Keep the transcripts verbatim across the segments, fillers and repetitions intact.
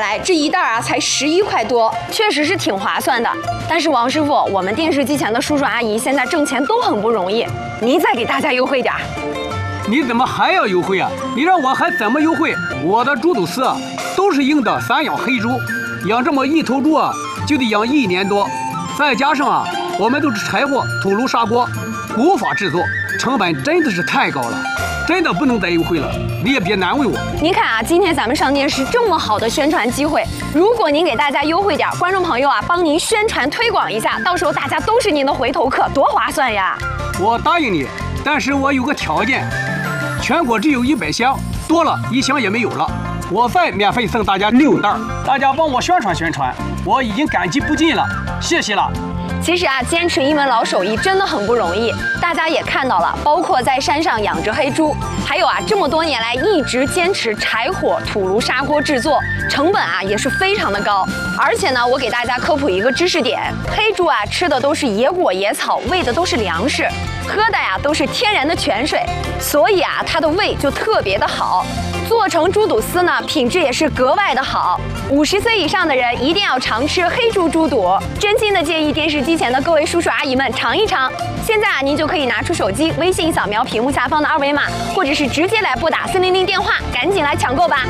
来，这一袋啊才十一块多，确实是挺划算的。但是王师傅，我们电视机前的叔叔阿姨现在挣钱都很不容易，您再给大家优惠点儿。 你怎么还要优惠啊？你让我还怎么优惠？我的猪肚丝啊，都是用的散养黑猪，养这么一头猪啊，就得养一年多，再加上啊，我们都是柴火土炉砂锅，无法制作，成本真的是太高了。真的不能再优惠了，你也别难为我。 您看啊，今天咱们上电视这么好的宣传机会，如果您给大家优惠点，观众朋友啊，帮您宣传推广一下，到时候大家都是您的回头客，多划算呀！ 我答应你，但是我有个条件，全国只有一百箱，多了一箱也没有了。我再免费送大家六袋，大家帮我宣传宣传，我已经感激不尽了，谢谢了。 其实啊，坚持一门老手艺真的很不容易。大家也看到了，包括在山上养着黑猪，还有啊，这么多年来一直坚持柴火土炉砂锅制作，成本啊也是非常的高。而且呢，我给大家科普一个知识点：黑猪啊吃的都是野果野草，喂的都是粮食，喝的呀都是天然的泉水，所以啊它的胃就特别的好。做成猪肚丝呢，品质也是格外的好。五十岁以上的人一定要常吃黑猪猪肚，真心的建议电视机前的各位叔叔阿姨们尝一尝。现在啊，您就可以拿出手机，微信扫描屏幕下方的二维码，或者是直接来拨打四零零电话，赶紧来抢购吧。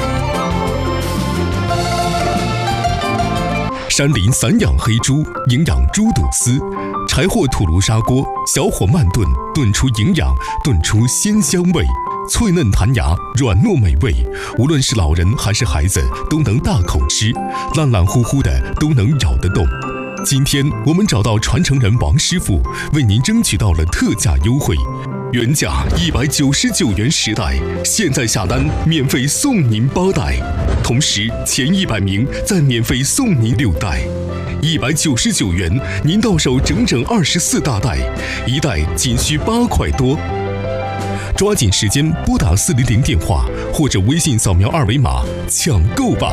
山林散养黑猪，营养猪肚丝，柴火土炉砂锅，小火慢炖，炖出营养，炖出鲜香味。脆嫩弹牙，软糯美味，无论是老人还是孩子都能大口吃，烂烂乎乎的都能咬得动。今天我们找到传承人王师傅，为您争取到了特价优惠，原价一百九十九元十袋，现在下单免费送您八袋，同时前一百名再免费送您六袋。一百九十九元，您到手整整二十四大袋，一袋仅需八块多。抓紧时间拨打四零零电话，或者微信扫描二维码抢购吧。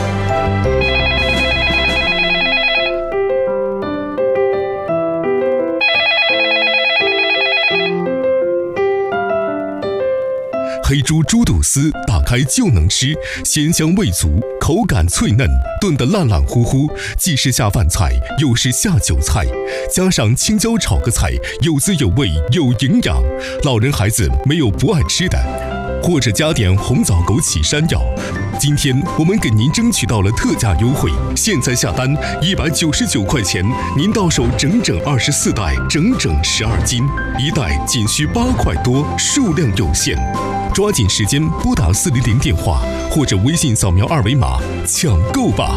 黑猪猪肚丝打开就能吃，鲜香味足，口感脆嫩，炖得烂烂乎乎，既是下饭菜，又是下酒菜，加上青椒炒个菜，有滋有味，有营养，老人孩子没有不爱吃的。或者加点红枣、枸杞、山药。今天我们给您争取到了特价优惠，现在下单一百九十九块钱，您到手整整二十四袋，整整十二斤，一袋仅需八块多，数量有限，抓紧时间拨打四零零电话或者微信扫描二维码抢购吧。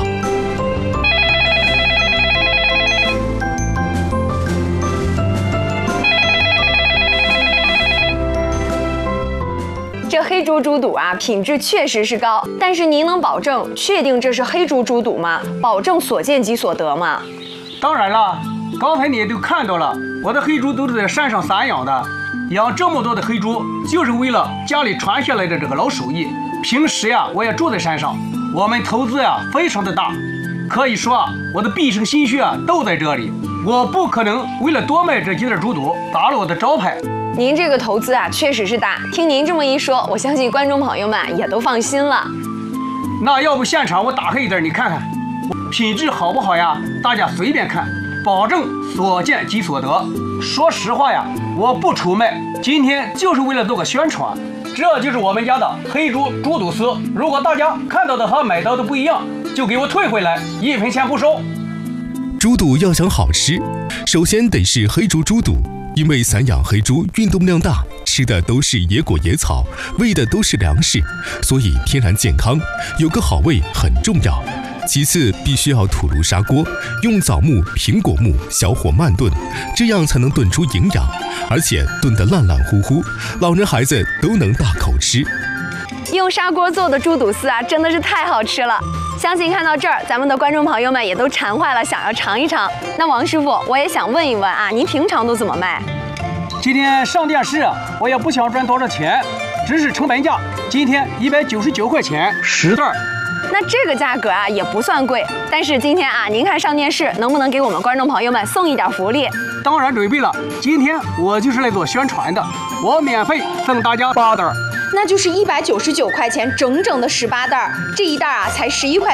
这黑猪猪肚啊，品质确实是高，但是您能保证确定这是黑猪猪肚吗？保证所见即所得吗？ 当然了，刚才你也都看到了，我的黑猪都是在山上散养的，养这么多的黑猪，就是为了家里传下来的这个老手艺。平时呀，我也住在山上，我们投资呀非常的大，可以说啊，我的毕生心血啊都在这里，我不可能为了多卖这几袋猪肚打了我的招牌。 您这个投资啊，确实是大。听您这么一说，我相信观众朋友们也都放心了。 那要不现场我打开一袋，你看看，品质好不好呀？大家随便看，保证所见即所得。说实话呀，我不出卖，今天就是为了做个宣传。这就是我们家的黑猪猪肚丝。如果大家看到的和买到的不一样，就给我退回来，一分钱不收。 猪肚要想好吃，首先得是黑猪猪肚。因为散养黑猪运动量大，吃的都是野果野草，喂的都是粮食，所以天然健康，有个好胃很重要。其次必须要土炉砂锅，用枣木、苹果木小火慢炖，这样才能炖出营养，而且炖得烂烂乎乎，老人孩子都能大口吃。 用砂锅做的猪肚丝啊，真的是太好吃了。相信看到这儿，咱们的观众朋友们也都馋坏了，想要尝一尝。那王师傅，我也想问一问啊，您平常都怎么卖？ 今天上电视，我也不想赚多少钱，只是成本价，今天一百九十九块钱十袋。 那这个价格啊也不算贵，但是今天啊，您看上电视，能不能给我们观众朋友们送一点福利？ 当然准备了，今天我就是来做宣传的，我免费送大家八袋。 那就是一百九十九块钱，整整的十八袋，这一袋啊才十一块。